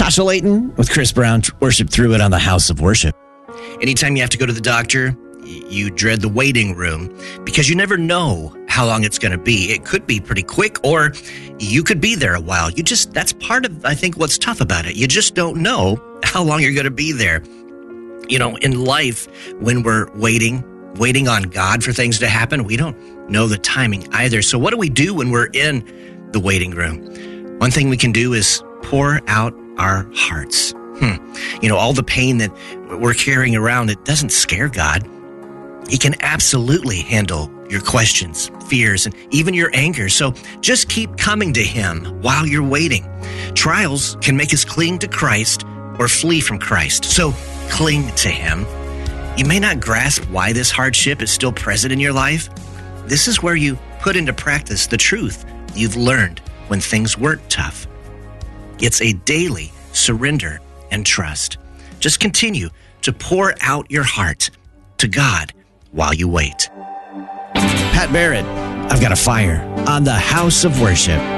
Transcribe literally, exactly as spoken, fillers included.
Tasha Layton with Chris Brown, Worship Through It on the House of Worship. Anytime you have to go to the doctor, you dread the waiting room because you never know how long it's going to be. It could be pretty quick, or you could be there a while. You just, that's part of, I think, what's tough about it. You just don't know how long you're going to be there. You know, in life, when we're waiting, waiting on God for things to happen, we don't know the timing either. So what do we do when we're in the waiting room? One thing we can do is pour out our hearts. Hmm. You know, all the pain that we're carrying around, it doesn't scare God. He can absolutely handle your questions, fears, and even your anger. So just keep coming to him while you're waiting. Trials can make us cling to Christ or flee from Christ. So cling to him. You may not grasp why this hardship is still present in your life. This is where you put into practice the truth you've learned when things weren't tough. It's a daily surrender and trust. Just continue to pour out your heart to God while you wait. Pat Barrett, I've got a fire on the House of Worship.